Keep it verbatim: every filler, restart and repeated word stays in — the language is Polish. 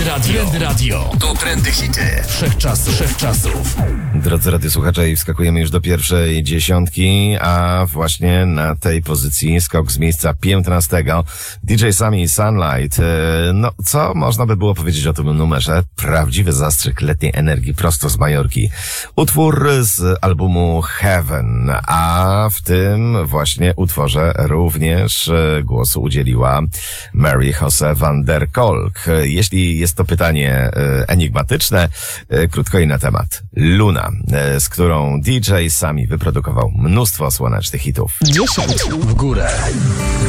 Radio. Trendy Radio. To trendy hity. Wszechczasów. Wszechczasów. Drodzy radiosłuchacze, wskakujemy już do pierwszej dziesiątki, a właśnie na tej pozycji skok z miejsca piętnastego. D J Sami Sunlight. No, co można by było powiedzieć o tym numerze? Prawdziwy zastrzyk letniej energii prosto z Majorki. Utwór z albumu Heaven, a w tym właśnie utworze również głosu udzieliła Mary Jose van der Kolk. Jeśli jest to pytanie enigmatyczne, krótko i na temat. Luna, z którą D J Sami wyprodukował mnóstwo słonecznych hitów. dziesięć w górę.